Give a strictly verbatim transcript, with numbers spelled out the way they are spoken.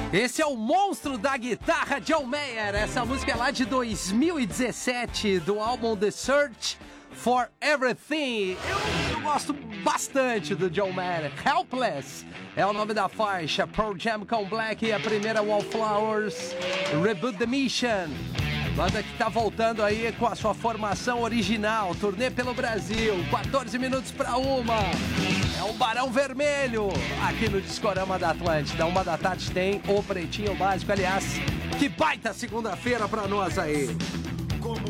Esse é o monstro da guitarra, John Mayer. Essa música é lá de dois mil e dezessete, do álbum The Search for Everything. Eu, eu gosto bastante do John Mayer. Helpless é o nome da faixa. Pearl Jam com Black, a primeira Wallflowers, Reboot the Mission. Banda que tá voltando aí com a sua formação original. Turnê pelo Brasil, quatorze minutos pra uma. É o Barão Vermelho, aqui no Discorama da Atlântida. Uma da tarde tem o Pretinho Básico. Aliás, que baita segunda-feira pra nós aí.